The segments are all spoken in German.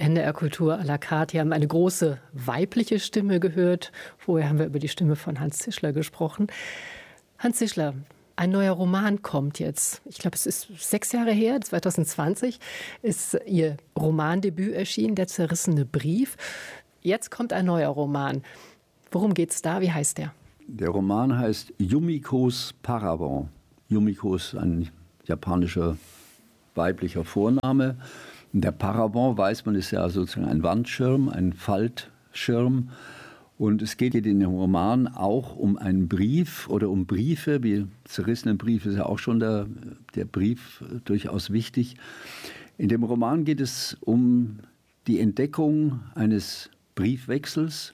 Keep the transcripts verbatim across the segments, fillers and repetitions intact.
N D R Kultur à la carte. Wir haben eine große weibliche Stimme gehört. Vorher haben wir über die Stimme von Hans Zischler gesprochen. Hans Zischler, ein neuer Roman kommt jetzt. Ich glaube, es ist sechs Jahre her, zwanzig zwanzig, ist Ihr Romandebüt erschienen, Der zerrissene Brief. Jetzt kommt ein neuer Roman. Worum geht's da? Wie heißt der? Der Roman heißt Yumikos Paravent. Yumiko ist ein japanischer weiblicher Vorname. Der Paravent, weiß man, ist ja sozusagen ein Wandschirm, ein Faltschirm. Und es geht in dem Roman auch um einen Brief oder um Briefe. Wie zerrissene Briefe ist ja auch schon der, der Brief durchaus wichtig. In dem Roman geht es um die Entdeckung eines Briefwechsels,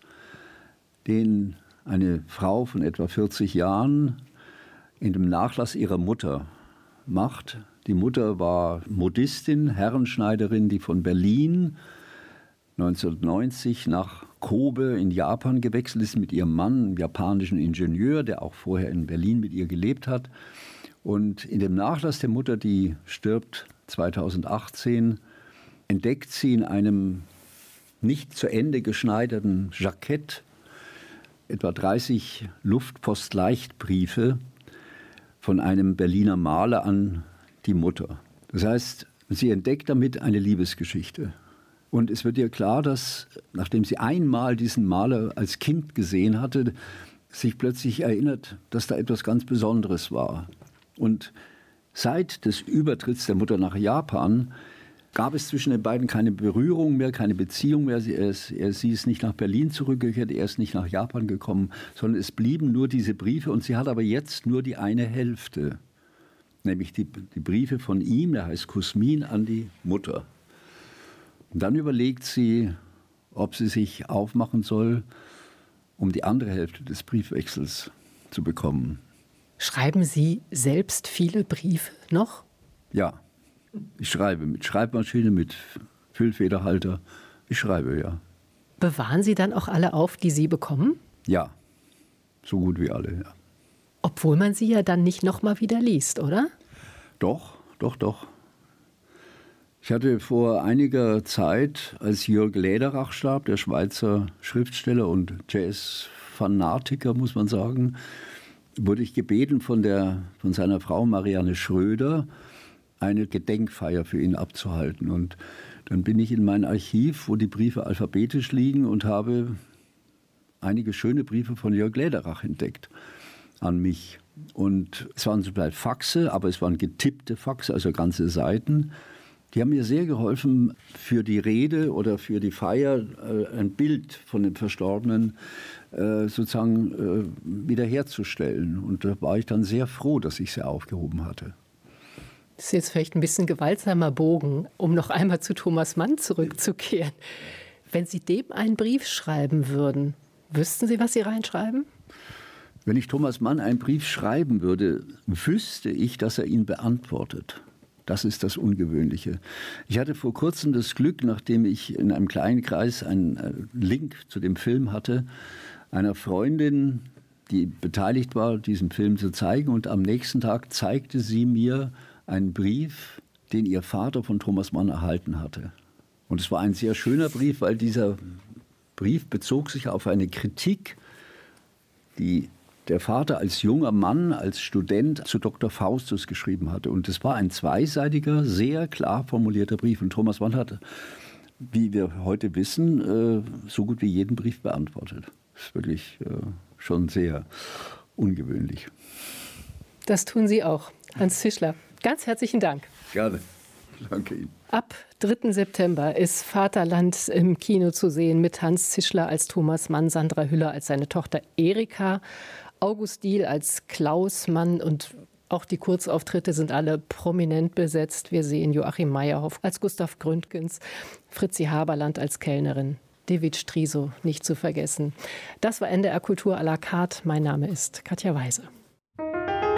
den eine Frau von etwa vierzig Jahren in dem Nachlass ihrer Mutter macht. Die Mutter war Modistin, Herrenschneiderin, die von Berlin neunzehnhundertneunzig nach Kobe in Japan gewechselt ist mit ihrem Mann, einem japanischen Ingenieur, der auch vorher in Berlin mit ihr gelebt hat. Und in dem Nachlass der Mutter, die stirbt zweitausendachtzehn, entdeckt sie in einem nicht zu Ende geschneiderten Jackett etwa dreißig Luftpostleichtbriefe von einem Berliner Maler an die Mutter. Das heißt, sie entdeckt damit eine Liebesgeschichte. Und es wird ihr klar, dass, nachdem sie einmal diesen Maler als Kind gesehen hatte, sich plötzlich erinnert, dass da etwas ganz Besonderes war. Und seit des Übertritts der Mutter nach Japan gab es zwischen den beiden keine Berührung mehr, keine Beziehung mehr. Sie ist, er, sie ist nicht nach Berlin zurückgekehrt, er ist nicht nach Japan gekommen, sondern es blieben nur diese Briefe. Und sie hat aber jetzt nur die eine Hälfte, nämlich die, die Briefe von ihm, der heißt Kusmin, an die Mutter. Und dann überlegt sie, ob sie sich aufmachen soll, um die andere Hälfte des Briefwechsels zu bekommen. Schreiben Sie selbst viele Briefe noch? Ja. Ich schreibe mit Schreibmaschine, mit Füllfederhalter. Ich schreibe, ja. Bewahren Sie dann auch alle auf, die Sie bekommen? Ja, so gut wie alle, ja. Obwohl man sie ja dann nicht noch mal wieder liest, oder? Doch, doch, doch. Ich hatte vor einiger Zeit, als Jörg Läderach starb, der Schweizer Schriftsteller und Jazz-Fanatiker, muss man sagen, wurde ich gebeten von, der, von seiner Frau Marianne Schröder, eine Gedenkfeier für ihn abzuhalten. Und dann bin ich in mein Archiv, wo die Briefe alphabetisch liegen, und habe einige schöne Briefe von Jörg Läderach entdeckt an mich. Und es waren zum Teil Faxe, aber es waren getippte Faxe, also ganze Seiten. Die haben mir sehr geholfen, für die Rede oder für die Feier äh, ein Bild von dem Verstorbenen äh, sozusagen äh, wiederherzustellen. Und da war ich dann sehr froh, dass ich sie aufgehoben hatte. Das ist jetzt vielleicht ein bisschen gewaltsamer Bogen, um noch einmal zu Thomas Mann zurückzukehren. Wenn Sie dem einen Brief schreiben würden, wüssten Sie, was Sie reinschreiben? Wenn ich Thomas Mann einen Brief schreiben würde, wüsste ich, dass er ihn beantwortet. Das ist das Ungewöhnliche. Ich hatte vor kurzem das Glück, nachdem ich in einem kleinen Kreis einen Link zu dem Film hatte, einer Freundin, die beteiligt war, diesen Film zu zeigen. Und am nächsten Tag zeigte sie mir einen Brief, den ihr Vater von Thomas Mann erhalten hatte. Und es war ein sehr schöner Brief, weil dieser Brief bezog sich auf eine Kritik, die der Vater als junger Mann, als Student zu Doktor Faustus geschrieben hatte. Und es war ein zweiseitiger, sehr klar formulierter Brief. Und Thomas Mann hat, wie wir heute wissen, so gut wie jeden Brief beantwortet. Das ist wirklich schon sehr ungewöhnlich. Das tun Sie auch, Hans Zischler. Ganz herzlichen Dank. Gerne. Danke Ihnen. Ab dritten September ist Vaterland im Kino zu sehen mit Hans Zischler als Thomas Mann, Sandra Hüller als seine Tochter Erika, August Diehl als Klaus Mann, und auch die Kurzauftritte sind alle prominent besetzt. Wir sehen Joachim Meyerhoff als Gustav Gründgens, Fritzi Haberland als Kellnerin, David Striso nicht zu vergessen. Das war N D R Kultur à la carte. Mein Name ist Katja Weise.